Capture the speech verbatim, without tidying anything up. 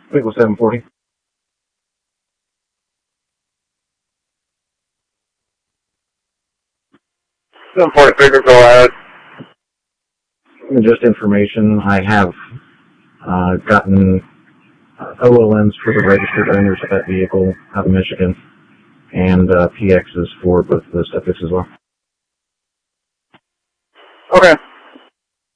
I think it was seven forty. seven forty figure, go ahead. Just information, I have uh, gotten uh, O L Ns for the registered owners of that vehicle out of Michigan, and uh, P Xs for both of those subjects as well. Okay.